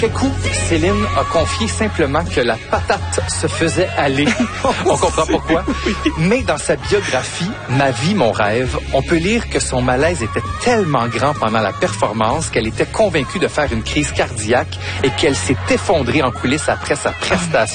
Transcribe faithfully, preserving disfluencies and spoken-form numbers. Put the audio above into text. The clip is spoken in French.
Après coup, Céline a confié simplement que la patate se faisait aller. On comprend pourquoi. Mais dans sa biographie, Ma vie, mon rêve, on peut lire que son malaise était tellement grand pendant la performance qu'elle était convaincue de faire une crise cardiaque et qu'elle s'est effondrée en coulisses après sa prestation.